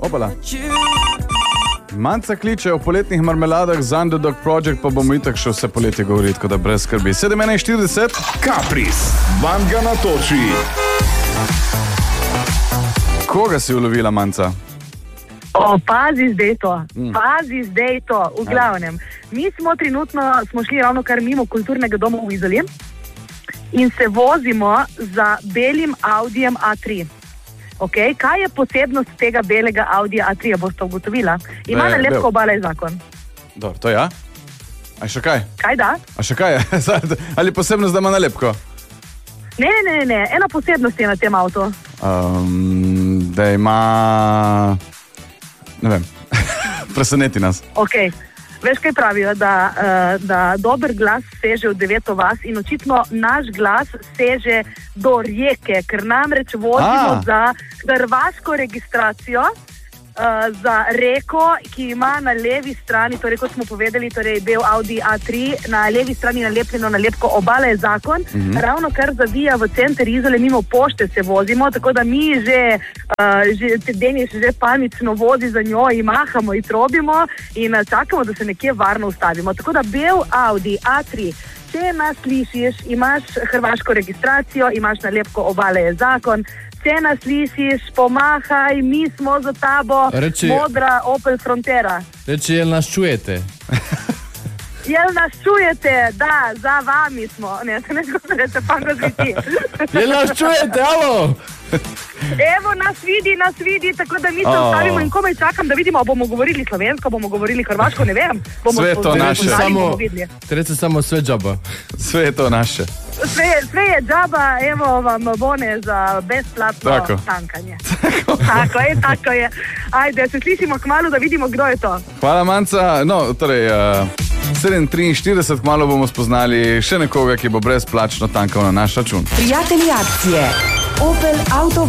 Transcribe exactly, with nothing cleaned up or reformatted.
Opala. Manca kliče o poletnih marmeladah z Underdog Project, pa bomo itak še vse poletje govorili, tako da brez skrbi. sedem enainštirideset. Kapris, vam ga natoči. Koga si ulovila, Manca? O, pazi zdaj to, pazi zdaj to, v glavnem. Mi smo trenutno, smo šli ravno kar mimo kulturnega doma v Izoli in se vozimo za belim Audijem A tri. Okay. Kaj je posebnost tega belega Audija A tri, boste ugotovila? Ima nalepko obala je zakon. Dobro, to ja? A še kaj? Kaj da? A še kaj je? Ali posebnost, da ima nalepko? Ne, ne, ne, ena posebnost je na tem avtu. Um, da ima... Ne vem, preseneti nas. Ok, veš kaj pravijo, da, uh, da dober glas seže v deveto vas in očitno naš glas seže do Rijeke, ker namreč vozimo A. za hrvaško registracijo, uh, za Reko, ki ima na levi strani, torej kot smo povedali, torej bel Audi A tri, na levi strani nalepljeno nalepko obala je zakon, mm-hmm. ravno kar zavija v center Izole, mimo pošte se vozimo, tako da mi že, uh, že Denis že panično vozi za njo in mahamo in trobimo in uh, čakamo, da se nekje varno ustavimo. Tako da bel Audi A tri, če nas slišiš, imaš hrvaško registracijo, imaš nalepko obale je zakon, če nas slišiš, pomahaj, mi smo za tabo, Reči, modra Opel Frontera. Reči, jel nas čujete? Jel nas čujete, da, za vami smo. Ne, se ne zgodite, se pa ga zviti. Jel nas čujete, alo? Evo, nas vidi, nas vidi, tako da mi se oh. ustavimo in komaj čakam, da vidimo, bomo govorili slovensko, bomo govorili hrvaško, ne vem. Bomo sve je to naše. Samo, reče samo sve džaba. Sve je to naše. Sve, sve je džaba, evo vam bone za besplatno tako. tankanje. Tako. tako je, tako je. Ajde, se slišimo kmalu, da vidimo, kdo je to. Hvala, Manca. No, torej... Uh... sedem triinštirideset, kmalu bomo spoznali še nekoga, ki bo brezplačno tankal na naš račun. Prijatelji akcije Opel Auto